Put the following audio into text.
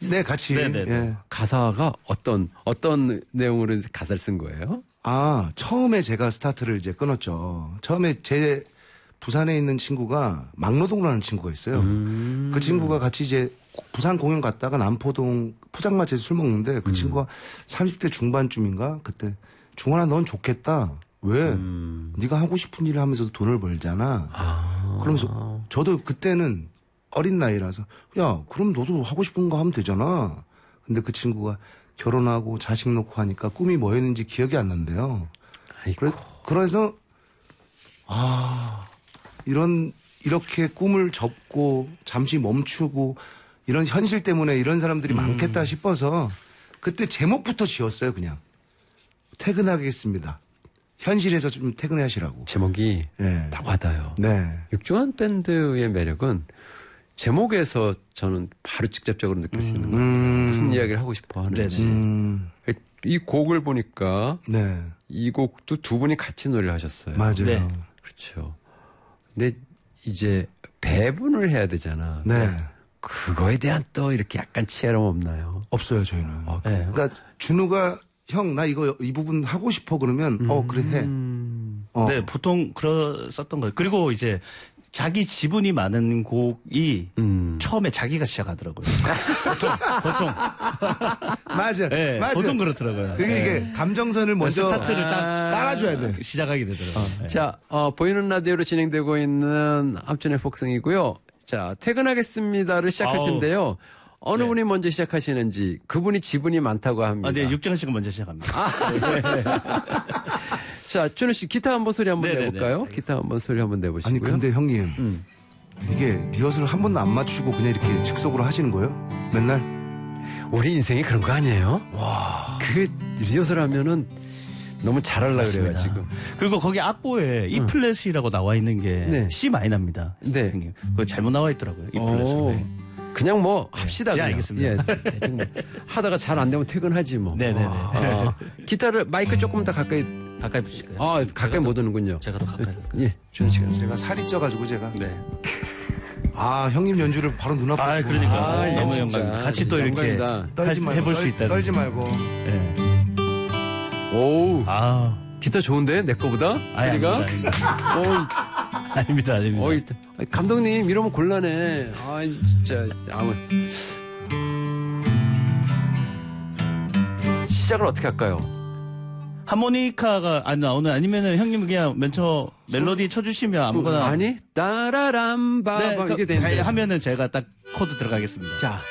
네, 같이. 네네네. 예. 가사가 어떤 내용으로 가사를 쓴 거예요? 아, 처음에 제가 스타트를 이제 끊었죠. 처음에 제 부산에 있는 친구가 막노동라는 친구가 있어요. 그 친구가 같이 이제 부산 공연 갔다가 남포동 포장마차에서 술 먹는데 그 친구가 30대 중반쯤인가 그때 중환아 넌 좋겠다. 왜? 네가 하고 싶은 일을 하면서도 돈을 벌잖아. 그러면서 저도 그때는 어린 나이라서 야 그럼 너도 하고 싶은 거 하면 되잖아. 근데 그 친구가 결혼하고 자식 놓고 하니까 꿈이 뭐였는지 기억이 안 난대요. 그래서 이렇게 꿈을 접고 잠시 멈추고 이런 현실 때문에 이런 사람들이 많겠다 싶어서 그때 제목부터 지었어요. 그냥 퇴근하겠습니다. 현실에서 좀 퇴근하시라고. 제목이 네. 딱 와닿아요. 네. 육중한 밴드의 매력은 제목에서 저는 바로 직접적으로 느낄 수 있는 것 같아요. 무슨 이야기를 하고 싶어 하는지. 이 곡을 보니까 네. 이 곡도 두 분이 같이 노래를 하셨어요. 맞아요. 네. 그렇죠. 근데 이제 배분을 해야 되잖아. 네. 그거에 대한 또 이렇게 약간 치아름 없나요? 없어요, 저희는. 네. 그러니까 준우가 형, 나 이 부분 하고 싶어 그러면 그래 해. 네, 보통 그랬었던 거예요. 그리고 이제 자기 지분이 많은 곡이 처음에 자기가 시작하더라고요. 보통. 맞아. 네, 맞아. 보통 그렇더라고요. 그게 이게 감정선을 먼저 스타트를 딱 깔아줘야 돼. 시작하게 되더라고요. 네. 자, 보이는 라디오로 진행되고 있는 함준의 폭성이고요. 자, 퇴근하겠습니다를 시작할 아우. 텐데요. 어느 분이 먼저 시작하시는지 그분이 지분이 많다고 합니다. 네, 육정한 씨가 먼저 시작합니다. 자, 준우 씨 기타 한번 소리 한번 네네네. 내볼까요? 알겠습니다. 기타 한번 소리 한번 내보시고요. 아니 근데 형님 이게 리허설 한 번도 안 맞추고 그냥 이렇게 즉석으로 하시는 거예요? 맨날? 우리 인생이 그런 거 아니에요? 와. 그 리허설 하면은 너무 잘하려고 그래가지고. 그리고 거기 악보에 E 플랫이라고 나와 있는 게 네. C 마이너입니다. 네. 형님. 그거 잘못 나와 있더라고요. E 플랫. 네. 그냥 뭐 합시다. 예, 그냥. 알겠습니다. 예, 대충 뭐 하다가 잘 안 되면 퇴근하지 뭐. 네네네. 기타를 마이크 조금 더 가까이. 가까이 붙일까요? 가까이 못 오는군요. 제가 더 가까이. 예, 준우 씨가. 제가 살이 쪄가지고 제가 네. 형님 연주를 바로 눈앞에 아, 그러니까. 아, 너무 진짜. 영광. 같이 또 이렇게 영광이다. 떨지 말고 해볼 수 있다는. 떨지 말고 네. 오우. 아, 기타 좋은데 내 거보다? 아닙니다. 아닙니다. 아닙니다. 일단. 감독님 이러면 곤란해. 진짜 시작을 어떻게 할까요? 하모니카가 안 나오는 아니면은 형님 그냥 맨 처음 멜로디 쳐주시면 아무거나 아니 따라람바 네, 이게 되는데 하면은 제가 딱 코드 들어가겠습니다. 자